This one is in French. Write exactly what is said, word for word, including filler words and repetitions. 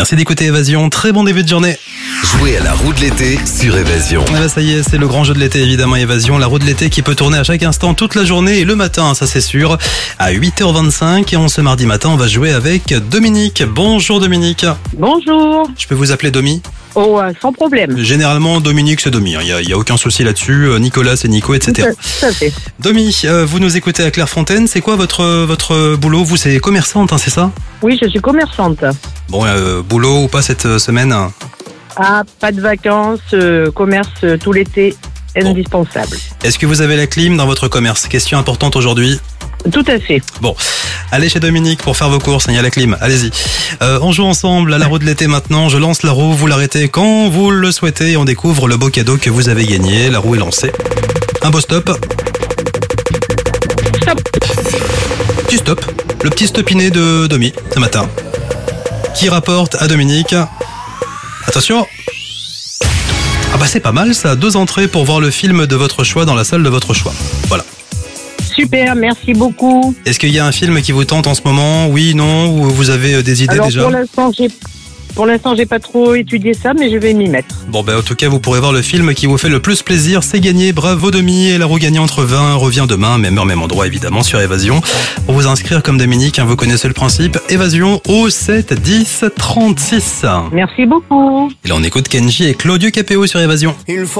Merci d'écouter Évasion. Très bon début de journée. Jouez à la roue de l'été sur Évasion. Ah bah ça y est, c'est le grand jeu de l'été évidemment, Évasion. La roue de l'été qui peut tourner à chaque instant toute la journée et le matin, ça c'est sûr, à huit heures vingt-cinq. Et on ce mardi matin, on va jouer avec Dominique. Bonjour Dominique. Bonjour. Je peux vous appeler Domi ? Oh, euh, sans problème. Généralement, Dominique, c'est Domi. Il n'y a, a aucun souci là-dessus. Euh, Nicolas, c'est Nico, et cetera. Tout à fait. Domi, euh, vous nous écoutez à Clairefontaine. C'est quoi votre, votre boulot ? Vous, c'est commerçante, hein, c'est ça ? Oui, je suis commerçante. Bon, euh, boulot ou pas cette euh, semaine ? Ah, pas de vacances, euh, commerce euh, tout l'été, indispensable. Est-ce que vous avez la clim dans votre commerce ? Question importante aujourd'hui. Tout à fait. Bon, allez chez Dominique pour faire vos courses, il y a la clim, allez-y. Euh, on joue ensemble à la roue de l'été maintenant, je lance la roue, vous l'arrêtez quand vous le souhaitez et on découvre le beau cadeau que vous avez gagné. La roue est lancée. Un beau stop. Stop. Petit stop, le petit stopiné de Domi ce matin. Qui rapporte à Dominique. Attention. Ah bah c'est pas mal ça, deux entrées pour voir le film de votre choix dans la salle de votre choix. Voilà. Super, merci beaucoup. Est-ce qu'il y a un film qui vous tente en ce moment ? Oui, non ? Ou vous avez des idées Alors, déjà ? pour l'instant, j'ai pour l'instant, j'ai pas trop étudié ça, mais je vais m'y mettre. Bon ben en tout cas vous pourrez voir le film qui vous fait le plus plaisir, c'est gagné, bravo Domi, et la roue gagnante revient, revient demain, même heure, même endroit évidemment sur Évasion. Pour vous inscrire comme Dominique, hein, vous connaissez le principe, Évasion au sept dix trente-six. Merci beaucoup. Et là on écoute Kenji et Claudio Capéo sur Évasion. Il faut